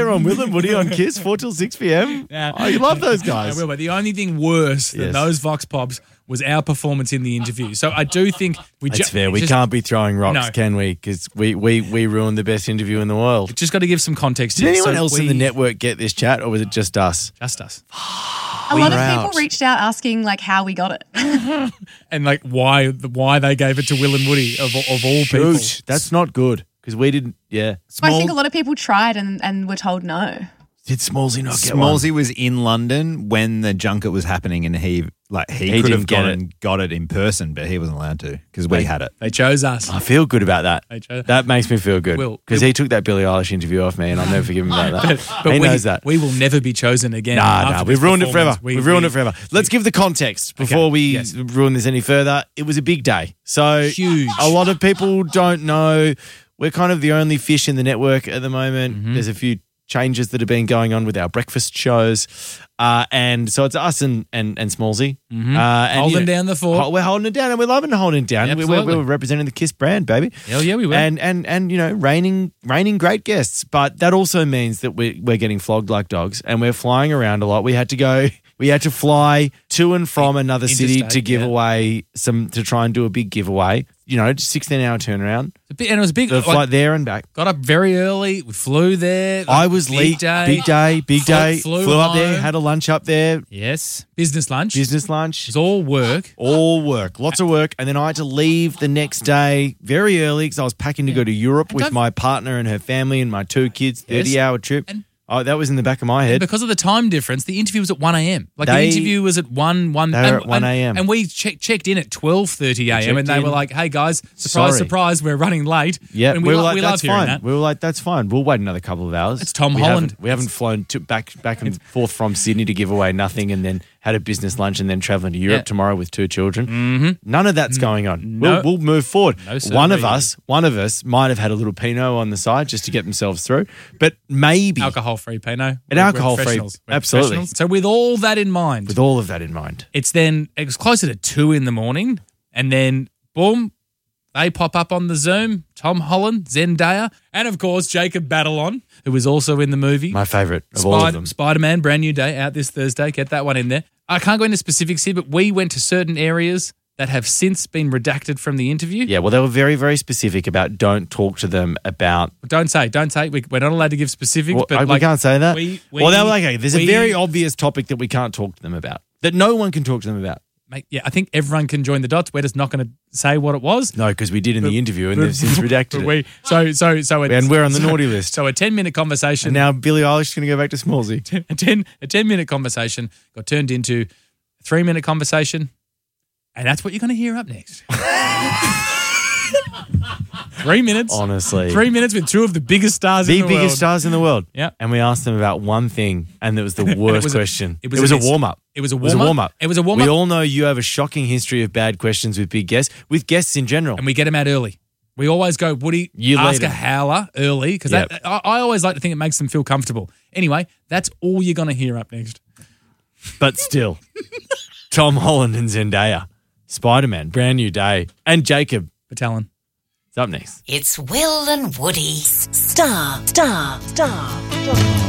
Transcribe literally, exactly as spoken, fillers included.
later on Will and Woody on Kiss, four till six p.m. Yeah. Oh, you love those guys. I will, but the only thing worse than Yes. those Vox Pops was our performance in the interview. So I do think we That's ju- fair. We just, can't be throwing rocks, No. can we? Because we, we, we ruined the best interview in the world. just got to give some context. Did here. anyone So else in we- the network get this chat, or was it just us? Just us. A lot of We're people out. reached out asking like how we got it. And like why why they gave it to Will and Woody of, of all people. Shoot, that's not good because we didn't. Yeah, I think a lot of people tried and, and were told no. did Smallsy not get one? Smallsy was in London when the junket was happening, and he like he, He could didn't have get gone it. and got it in person, but he wasn't allowed to because we had it. They chose us. I feel good about that. They chose- That makes me feel good Will- because Will- he took that Billie Eilish interview off me, and I'll never forgive him about that. But he we, knows that. we will never be chosen again. Nah, after nah, this we've ruined it forever. performance. We- we've ruined we- it forever. Let's give the context before we yes. ruin this any further. It was a big day. So Huge. a lot of people don't know. We're kind of the only fish in the network at the moment. Mm-hmm. There's a few changes that have been going on with our breakfast shows. Uh, and so it's us and and, and Smallsy. Mm-hmm. Uh, and, Holding you know, down the fort. ho- We're holding it down and we're loving holding it down. Yeah, We- we're, absolutely. we're representing the Kiss brand, baby. Hell yeah, we will. And and and you know, reigning reigning great guests. But that also means that we're we're getting flogged like dogs, and we're flying around a lot. We had to go. We had to fly to and from another city Interstate, to give yeah. away some to try and do a big giveaway. You know, sixteen hour turnaround. A bit- and it was a big. The like, flight there and back. got up very early. We flew there. Like, I was big late. Day. Big day. Big Flew- day. flew Flew up there. home. Had a lunch up there. Yes, business lunch. Business lunch. It's all work. All work, lots of work, and then I had to leave the next day very early because I was packing to go to Europe with don't- my partner and her family and my two kids. Yes. Thirty hour trip. And- oh, that was in the back of my head. Because of the time difference, the interview was at one a.m. Like the They- interview was at one one. They were and- at one a.m. And, and we check, checked in at twelve thirty a.m. checked and they in. were like, "Hey guys, surprise, Sorry. surprise, we're running late." Yeah, and we, we, were lo- like, we that's love hearing fine. that. We were like, that's fine. We'll wait another couple of hours. It's Tom we Holland. Haven't, we haven't flown to, back back and forth from Sydney to give away nothing, and then had a business lunch, and then traveling to Europe Yeah. tomorrow with two children. Mm-hmm. None of that's going on. no. We'll, we'll move forward. No, sir, one of really. us, one of us, might have had a little Pinot on the side just to get themselves through, but maybe Alcohol-free Pinot. An We're- we're alcohol-free, professionals. We're absolutely. professionals. So with all that in mind, with all of that in mind. it's then it was closer to two in the morning, and then boom, they pop up on the Zoom. Tom Holland, Zendaya, and of course Jacob Batalon, who was also in the movie. My favourite of all of Spider- them. Spider-Man, brand new day out this Thursday. Get that one in there. I can't go into specifics here, but we went to certain areas that have since been redacted from the interview. Yeah, well, they were very, very specific about don't talk to them about. Don't say, don't say. We, we're not allowed to give specifics, Well, but we like, can't say that. we- well, they were we- like, okay, there's we- a very obvious topic that we can't talk to them about, that no one can talk to them about. mate, yeah, I think everyone can join the dots. We're just not going to say what it was. No, because we did in the interview and they've since redacted But it. we, so, so, so, it's, And we're on the so- naughty list. So a ten-minute conversation. And now Billie Eilish is going to go back to Smallsy. a ten a ten minute conversation got turned into a three minute conversation, and that's what you're going to hear up next. Three minutes, Honestly. three minutes with two of the biggest stars The in the biggest world. stars in the world. Yeah. And we asked them about one thing, and it was the worst was a- question. it It was was, a a miss. warm up. It was a It was a warm-up. warm up. It was a warm-up. We all know you have a shocking history of bad questions with big guests, with guests in general. And we get them out early. We always go, Woody, You ask lead a 'em. howler early because Yep. I, I always like to think it makes them feel comfortable. Anyway, that's all you're going to hear up next. But still, Tom Holland and Zendaya, Spider-Man, brand new day, and Jacob. Batalon. It's up next. It's Will and Woody. Star, star, star, star.